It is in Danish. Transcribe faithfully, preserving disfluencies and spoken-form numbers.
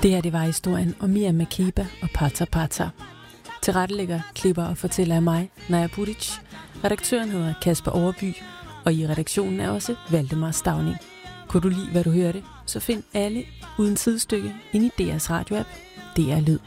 Det her, det var historien om Mia Makeba og Pata Pata. Tilrettelægger, klipper og fortæller af mig, Naja Budic. Redaktøren hedder Kasper Overby, og i redaktionen er også Valdemar Stauning. Kunne du lide, hvad du hørte, så find alle uden sidestykke ind i D R's radioapp, D R Lyd.